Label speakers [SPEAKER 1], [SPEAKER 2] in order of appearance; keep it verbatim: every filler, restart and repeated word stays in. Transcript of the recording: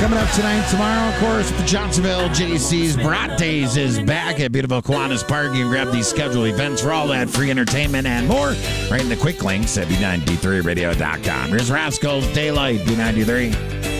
[SPEAKER 1] Coming up tonight, tomorrow, of course, the Johnsonville J C's Brat Days is back at beautiful Kiwanis Park. You can grab these scheduled events for all that free entertainment and more right in the quick links at B ninety-three radio dot com. Here's Rascals Daylight, B ninety-three.